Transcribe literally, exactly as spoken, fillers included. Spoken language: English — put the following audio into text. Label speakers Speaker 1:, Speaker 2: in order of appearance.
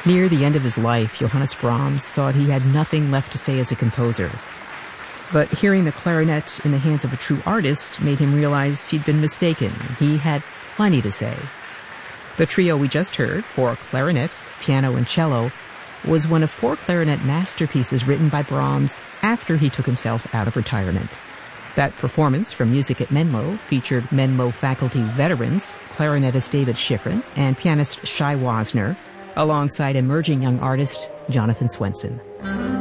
Speaker 1: Near the end of his life, Johannes Brahms thought he had nothing left to say as a composer. But hearing the clarinet in the hands of a true artist made him realize he'd been mistaken. He had plenty to say. The trio we just heard, for clarinet, piano, and cello, was one of four clarinet masterpieces written by Brahms after he took himself out of retirement. That performance from Music at Menlo featured Menlo faculty veterans, clarinetist David Schifrin and pianist Shai Wasner, alongside emerging young artist Jonathan Swenson.